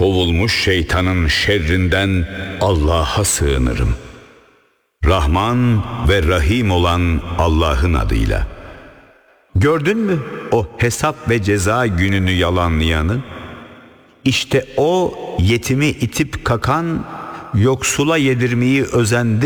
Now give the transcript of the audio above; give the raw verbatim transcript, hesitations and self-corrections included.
kovulmuş şeytanın şerrinden Allah'a sığınırım. Rahman ve Rahim olan Allah'ın adıyla. Gördün mü o hesap ve ceza gününü yalanlayanı? İşte o yetimi itip kakan, yoksula yedirmeyi özendir